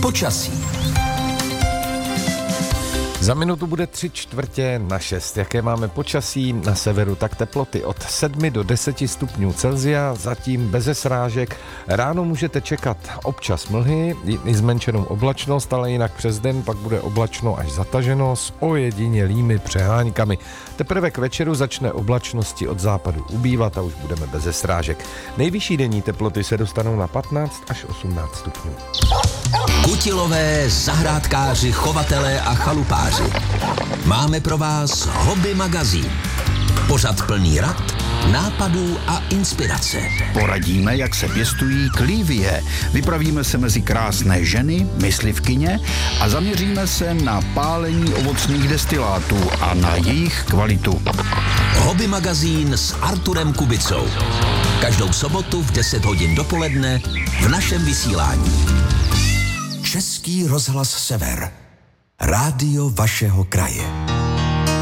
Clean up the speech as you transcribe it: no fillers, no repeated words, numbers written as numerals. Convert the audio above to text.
Počasí. Za minutu bude 5:45. Jaké máme počasí na severu, tak teploty od 7 do 10 stupňů Celsia, zatím beze srážek. Ráno můžete čekat občas mlhy, i zmenšenou oblačnost, ale jinak přes den pak bude oblačno až zataženo s ojedinělými přeháňkami. Teprve k večeru začne oblačnosti od západu ubývat a už budeme beze srážek. Nejvyšší denní teploty se dostanou na 15 až 18 stupňů. Kutilové, zahrádkáři, chovatelé a chalupáři. Máme pro vás Hobby magazín. Pořad plný rad, nápadů a inspirace. Poradíme, jak se pěstují klívie. Vypravíme se mezi krásné ženy, myslivkyně a zaměříme se na pálení ovocných destilátů a na jejich kvalitu. Hobby magazín s Arturem Kubicou. Každou sobotu v 10 hodin dopoledne v našem vysílání. Český rozhlas Sever. Rádio vašeho kraje.